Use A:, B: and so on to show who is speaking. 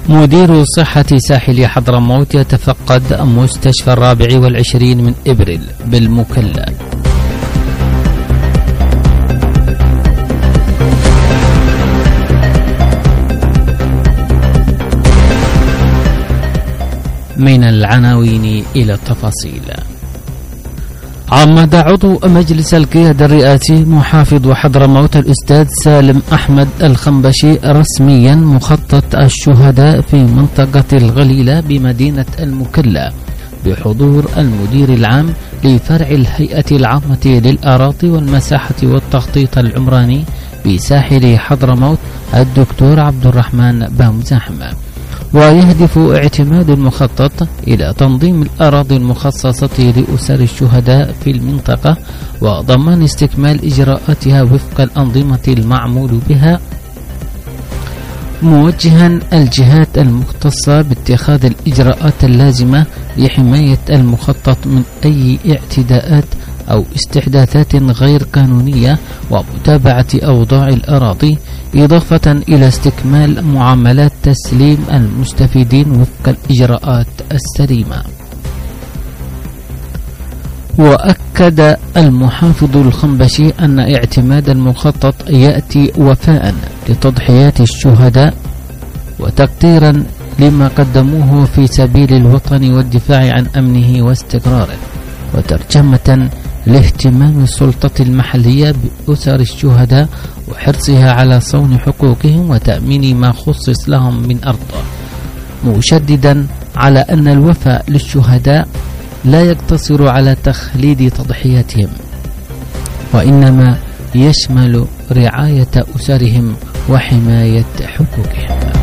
A: مدير صحة ساحل حضرموت يتفقد مستشفى 24 من إبريل بالمكلا. من العناوين إلى التفاصيل. عمد عضو مجلس القيادة الرئاسي محافظ حضرموت الأستاذ سالم أحمد الخنبشي رسميا مخطط الشهداء في منطقة الغليلة بمدينة المكلا بحضور المدير العام لفرع الهيئة العامة للأراضي والمساحة والتخطيط العمراني بساحل حضرموت الدكتور عبد الرحمن بامزاحمة. ويهدف اعتماد المخطط إلى تنظيم الأراضي المخصصة لأسر الشهداء في المنطقة وضمان استكمال إجراءاتها وفق الأنظمة المعمول بها، موجها الجهات المختصة باتخاذ الإجراءات اللازمة لحماية المخطط من أي اعتداءات أو استحداثات غير قانونية ومتابعة أوضاع الأراضي، إضافة إلى استكمال معاملات تسليم المستفيدين وفق الإجراءات السليمة. وأكد المحافظ الخنبشي أن اعتماد المخطط يأتي وفاء لتضحيات الشهداء وتقديرا لما قدموه في سبيل الوطن والدفاع عن أمنه واستقراره، وترجمة لاهتمام السلطة المحلية بأسر الشهداء وحرصها على صون حقوقهم وتأمين ما خصص لهم من أرض، مشددا على أن الوفاء للشهداء لا يقتصر على تخليد تضحياتهم، وإنما يشمل رعاية أسرهم وحماية حقوقهم.